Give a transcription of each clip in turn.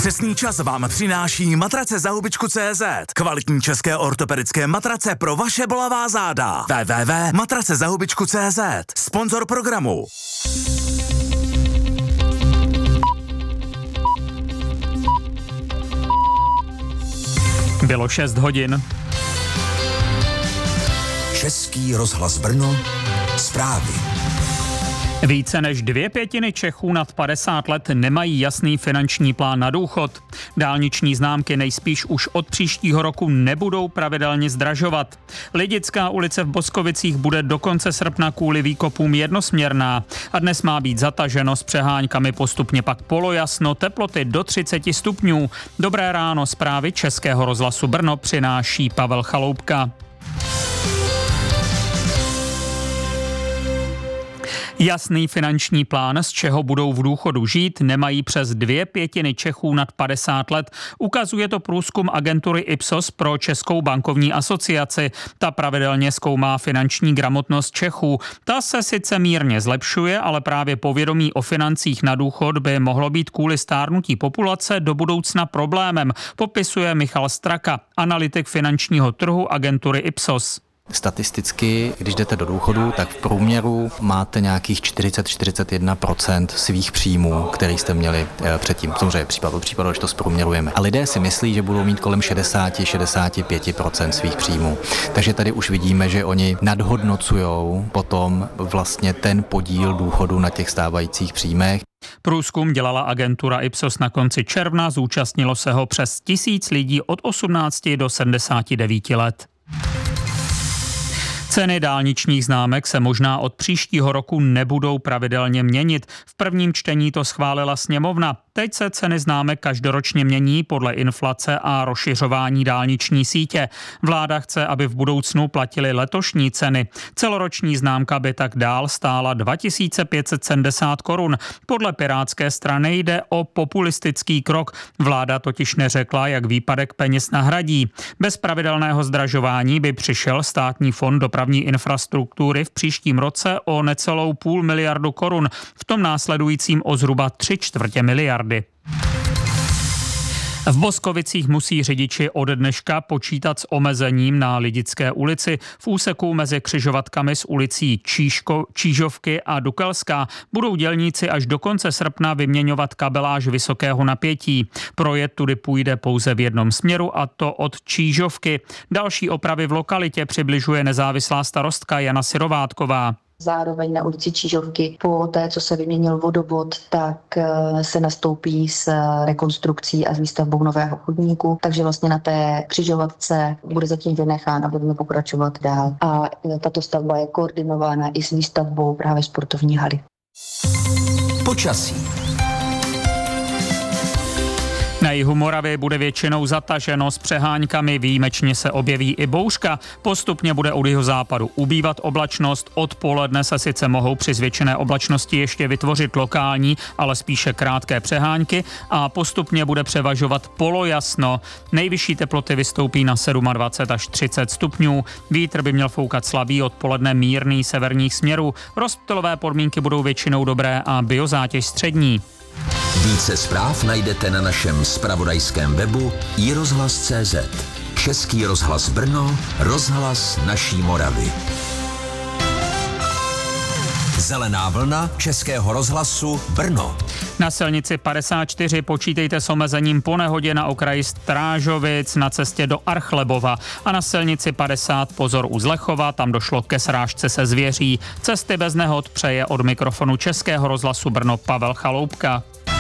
Přesný čas vám přináší matrace za hubičku.cz. Kvalitní české ortopedické matrace pro vaše bolavá záda. www.matracezahubičku.cz. Sponzor programu. Bylo 6 hodin. Český rozhlas Brno. Zprávy. Více než 2/5 Čechů nad 50 let nemají jasný finanční plán na důchod. Dálniční známky nejspíš už od příštího roku nebudou pravidelně zdražovat. Lidická ulice v Boskovicích bude do konce srpna kvůli výkopům jednosměrná. A dnes má být zataženo s přeháňkami, postupně pak polojasno, teploty do 30 stupňů. Dobré ráno, zprávy Českého rozhlasu Brno přináší Pavel Chaloupka. Jasný finanční plán, z čeho budou v důchodu žít, nemají přes 2/5 Čechů nad 50 let. Ukazuje to průzkum agentury Ipsos pro Českou bankovní asociaci. Ta pravidelně zkoumá finanční gramotnost Čechů. Ta se sice mírně zlepšuje, ale právě povědomí o financích na důchod by mohlo být kvůli stárnutí populace do budoucna problémem, popisuje Michal Straka, analytik finančního trhu agentury Ipsos. Statisticky, když jdete do důchodu, tak v průměru máte nějakých 40-41% svých příjmů, který jste měli předtím. Samozřejmě případ od případu, když to zprůměrujeme. A lidé si myslí, že budou mít kolem 60-65% svých příjmů. Takže tady už vidíme, že oni nadhodnocujou potom vlastně ten podíl důchodu na těch stávajících příjmech. Průzkum dělala agentura Ipsos na konci června, zúčastnilo se ho přes 1000 lidí od 18 do 79 let. Ceny dálničních známek se možná od příštího roku nebudou pravidelně měnit. V prvním čtení to schválila sněmovna. Teď se ceny známek každoročně mění podle inflace a rozšiřování dálniční sítě. Vláda chce, aby v budoucnu platily letošní ceny. Celoroční známka by tak dál stála 2570 korun. Podle Pirátské strany jde o populistický krok. Vláda totiž neřekla, jak výpadek peněz nahradí. Bez pravidelného zdražování by přišel Státní fond dopravní infrastruktury v příštím roce o necelou 0,5 miliardy korun. V tom následujícím o zhruba 3/4 miliardy. V Boskovicích musí řidiči od dneška počítat s omezením na Lidické ulici. V úseku mezi křižovatkami s ulicí Čížovky a Dukelská budou dělníci až do konce srpna vyměňovat kabeláž vysokého napětí. Projet tudy půjde pouze v jednom směru, a to od Čížovky. Další opravy v lokalitě přibližuje nezávislá starostka Jana Syrovátková. Zároveň na ulici Čížovky po té, co se vyměnil vodovod, tak se nastoupí s rekonstrukcí a s výstavbou nového chodníku, takže vlastně na té křižovatce bude zatím vynechán a budeme pokračovat dál. A tato stavba je koordinována i s výstavbou právě sportovní haly. Počasí. Na jihu Moravy bude většinou zataženo s přeháňkami, výjimečně se objeví i bouřka. Postupně bude od jihozápadu ubývat oblačnost, odpoledne se sice mohou při zvětšené oblačnosti ještě vytvořit lokální, ale spíše krátké přehánky a postupně bude převažovat polojasno. Nejvyšší teploty vystoupí na 27 až 30 stupňů. Vítr by měl foukat slabý, odpoledne mírný severních směrů. Rozptylové podmínky budou většinou dobré a biozátěž střední. Více zpráv najdete na našem zpravodajském webu iRozhlas.cz. Český rozhlas Brno, rozhlas naší Moravy. Zelená vlna Českého rozhlasu Brno. Na silnici 54 počítejte s omezením po nehodě na okraji Strážovic na cestě do Archlebova a na silnici 50 pozor u Zlechova, tam došlo ke srážce se zvěří. Cesty bez nehod přeje od mikrofonu Českého rozhlasu Brno Pavel Chaloupka.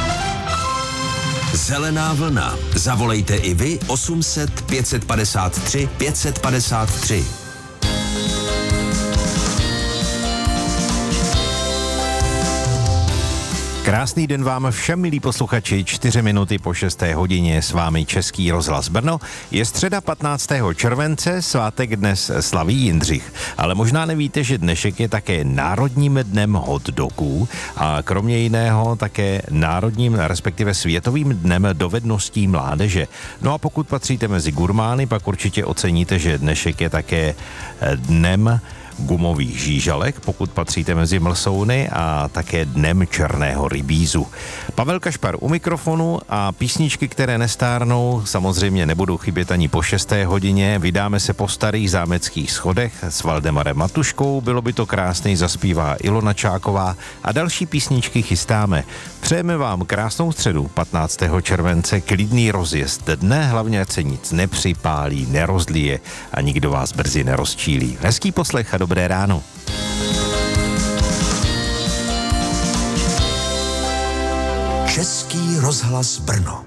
Zelená vlna. Zavolejte i vy 800 553 553. Krásný den vám všem, milí posluchači, 4 minuty po 6. hodině s vámi Český rozhlas Brno. Je středa 15. července, svátek dnes slaví Jindřich. Ale možná nevíte, že dnešek je také národním dnem hot dogů a kromě jiného také národním, respektive světovým dnem dovedností mládeže. No a pokud patříte mezi gurmány, pak určitě oceníte, že dnešek je také dnem gumových žížalek, pokud patříte mezi mlsouny, a také dnem černého rybízu. Pavel Kašpar u mikrofonu a písničky, které nestárnou, samozřejmě nebudou chybět ani po 6. hodině. Vydáme se po starých zámeckých schodech s Valdemarem Matuškou, Bylo by to krásný, zaspívá Ilona Čáková a další písničky chystáme. Přejeme vám krásnou středu 15. července, klidný rozjezd dne, hlavně ať se nic nepřipálí, nerozlije a nikdo vás brzy nerozčílí. Hezký poslech a dobré ráno. Český rozhlas Brno.